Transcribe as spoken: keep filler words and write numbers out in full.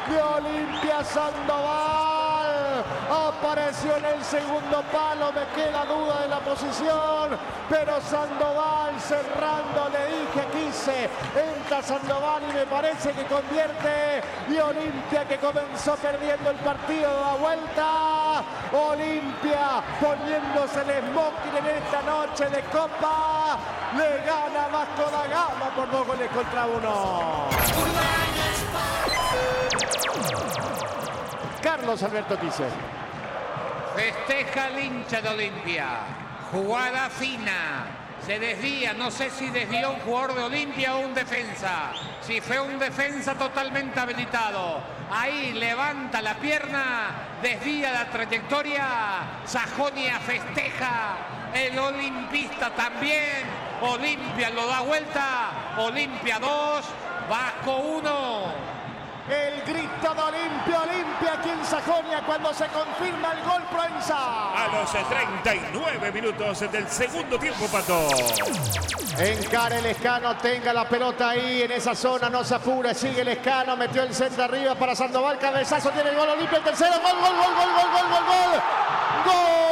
de Olimpia Sandoval. Apareció en el segundo palo, me queda duda de la posición, pero Sandoval cerrando, le dije, quise, entra Sandoval y me parece que convierte, y Olimpia, que comenzó perdiendo el partido, da vuelta. Olimpia poniéndose el smoking en esta noche de Copa, le gana Vasco da Gama por dos goles contra uno. Carlos Alberto Quise. Festeja el hincha de Olimpia. Jugada fina. Se desvía, no sé si desvió un jugador de Olimpia o un defensa. Si fue un defensa totalmente habilitado. Ahí levanta la pierna, desvía la trayectoria. Sajonia festeja. El olimpista también. Olimpia lo da vuelta. Olimpia dos, Vasco uno. El grito de Olimpia, Olimpia aquí en Sajonia cuando se confirma el gol Proenza. A los treinta y nueve minutos del segundo tiempo, Pato. Encara el Lescano, tenga la pelota ahí en esa zona, no se apure, sigue el Lescano, metió el centro arriba para Sandoval, cabezazo, tiene el gol Olimpia, el tercero, gol, gol, gol, gol, gol, gol, gol, gol. ¡Gol!